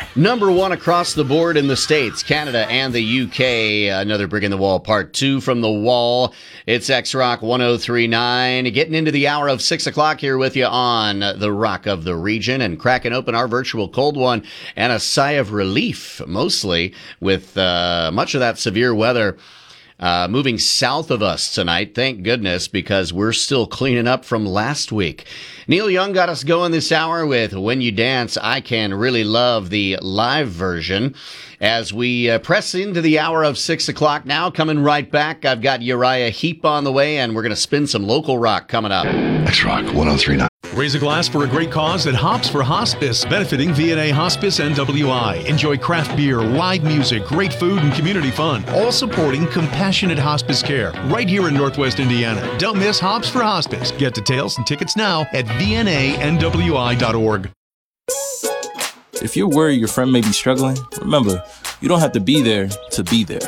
Number one across the board in the States, Canada, and the UK. Another Brick in the Wall Part 2 from the Wall. It's X-Rock 103.9. Getting into the hour of 6 o'clock here with you on the Rock of the Region and cracking open our virtual cold one and a sigh of relief, mostly with much of that severe weather moving south of us tonight. Thank goodness, because we're still cleaning up from last week. Neil Young got us going this hour with When You Dance, I Can Really Love, the live version. As we press into the hour of 6 o'clock now, coming right back, I've got Uriah Heep on the way, and we're going to spin some local rock coming up. X-Rock 103.9. Raise a glass for a great cause at Hops for Hospice, benefiting VNA Hospice NWI. Enjoy craft beer, live music, great food, and community fun, all supporting compassionate hospice care right here in Northwest Indiana. Don't miss Hops for Hospice. Get details and tickets now at vnanwi.org. If you're worried your friend may be struggling, remember, you don't have to be there to be there.